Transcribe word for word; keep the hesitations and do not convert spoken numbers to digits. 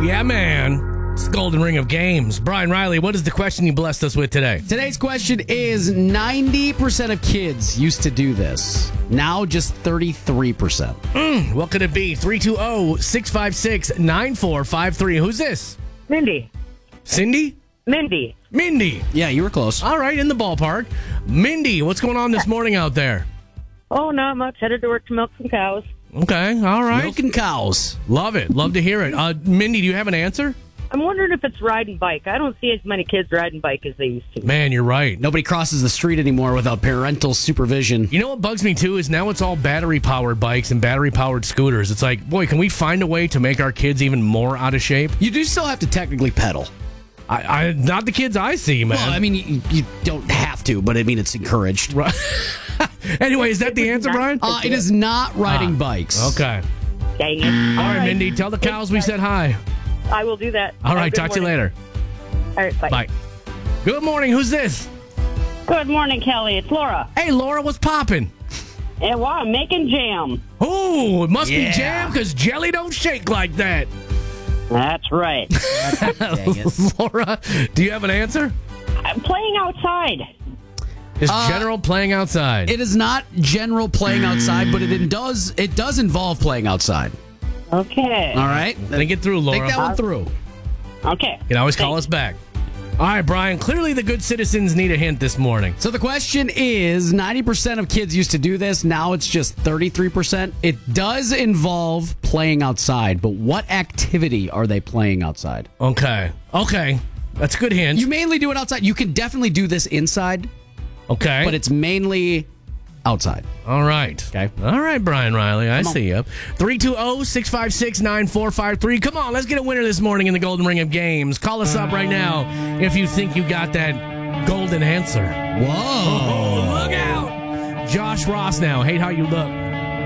Yeah, man. It's the Golden Ring of Games. Brian Riley, what is the question you blessed us with today? Today's question is ninety percent of kids used to do this. Now just thirty-three percent. Mm, what could it be? three two zero, six five six, nine four five three. Who's this? Mindy. Cindy? Mindy. Mindy. Yeah, you were close. All right, in the ballpark. Mindy, what's going on this morning out there? Oh, not much. Headed to work to milk some cows. Okay, all right. Milking cows. Love it. Love to hear it. Uh, Mindy, do you have an answer? I'm wondering if it's riding bike. I don't see as many kids riding bike as they used to. Man, you're right. Nobody crosses the street anymore without parental supervision. You know what bugs me too is now it's all battery-powered bikes and battery-powered scooters. It's like, boy, can we find a way to make our kids even more out of shape? You do still have to technically pedal. I, I not the kids I see, man. Well, I mean, you, you don't have to, but I mean, it's encouraged. Right. Anyway, is that the answer, Brian? Uh, it is not riding Ah, bikes. Okay. Dang it. All right, Mindy, tell the cows we said hi. I will do that. All Have a right, good talk to you morning. later. All right, bye. Bye. Good morning. Who's this? Good morning, Kelly. It's Laura. Hey, Laura, what's popping? And wow, I'm making jam. Oh, it must Yeah. be jam because jelly don't shake like that. That's right. Dang it. Laura, do you have an answer? I'm playing outside. Is Uh, general playing outside? It is not general playing outside, but it does it does involve playing outside. Okay. All right? Think it through, Laura. Think that one through. Okay. You can always call us back. All right, Brian. Clearly, the good citizens need a hint this morning. So the question is ninety percent of kids used to do this. Now it's just thirty-three percent. It does involve playing outside, but what activity are they playing outside? Okay. Okay. That's a good hint. You mainly do it outside. You can definitely do this inside, okay. but it's mainly outside. All right. Okay. All right, Brian Riley. I Come on. see you. three two zero, six five six, nine four five three. Come on, let's get a winner this morning in the Golden Ring of Games. Call us up right now if you think you got that golden answer. Whoa. Oh, look out. Josh Ross now. Hate how you look.